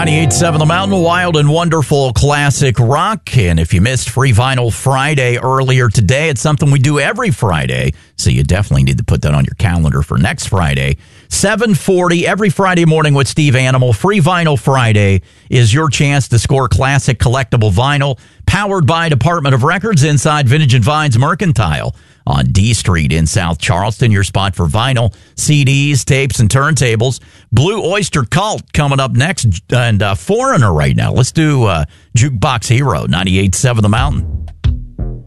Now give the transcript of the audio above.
98.7 The Mountain, wild and wonderful classic rock. And if you missed Free Vinyl Friday earlier today, it's something we do every Friday. So you definitely need to put that on your calendar for next Friday. 7:40 every Friday morning with Steve Animal. Free Vinyl Friday is your chance to score classic collectible vinyl powered by Department of Records inside Vintage and Vines Mercantile on D Street in South Charleston. Your spot for vinyl, CDs, tapes, and turntables. Blue Oyster Cult coming up next, and Foreigner right now. Let's do Jukebox Hero, 98.7 The Mountain.